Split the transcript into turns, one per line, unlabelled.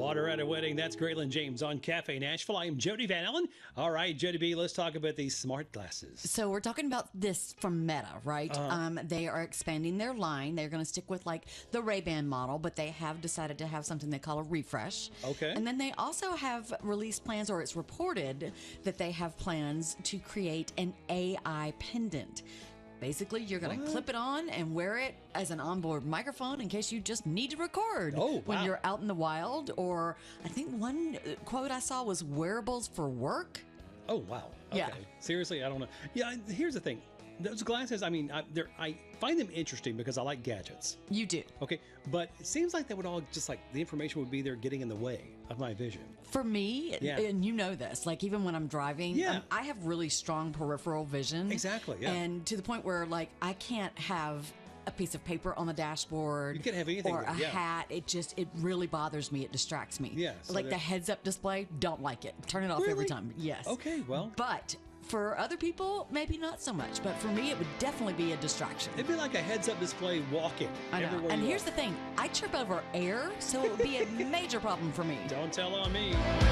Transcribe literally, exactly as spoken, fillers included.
Water at a Wedding. That's Graylin James on Cafe Nashville. I am Jody Van Allen. All right, Jody B, let's talk about these smart glasses.
So we're talking about this from Meta, right?
Uh-huh.
Um, they are expanding their line. They're going to stick with like the Ray-Ban model, but they have decided to have something they call a refresh.
Okay.
And then they also have released plans, or it's reported that they have plans to create an A I pendant. Basically, you're going to clip it on and wear it as an onboard microphone in case you just need to record
Oh,
when
wow.
you're out in the wild. Or I think one quote I saw was wearables for work.
Oh, wow. Okay.
Yeah.
Seriously, I don't know. Yeah, here's the thing. Those glasses, I mean, I, they're, I find them interesting because I like gadgets.
You do.
Okay, but it seems like they would all just like the information would be there getting in the way of my vision.
For me,
Yeah.
and you know this, like even when I'm driving,
Yeah.
um, I have really strong peripheral vision.
Exactly, yeah.
And to the point where like I can't have a piece of paper on the dashboard.
You can't have anything
or
there,
a
yeah.
hat. It just it really bothers me. It distracts me.
Yeah, so
like the
they're-
heads-up display, don't like it. Turn it off every
Really?
time. Yes.
Okay, well.
But for other people, maybe not so much. But for me, it would definitely be a distraction.
It'd be like a heads-up display walking
I know.
everywhere
And
you
here's
are.
the thing: I trip over air, so it would be a major problem for me.
Don't tell on me.